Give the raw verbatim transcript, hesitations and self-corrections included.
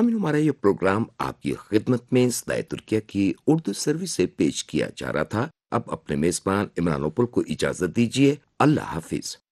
अमीन, हमारा ये प्रोग्राम आपकी खिदमत में सदाए तुर्किया की उर्दू सर्विस से पेश किया जा रहा था। अब अपने मेजबान इमरान ओपुल को इजाजत दीजिए। अल्लाह हाफिज।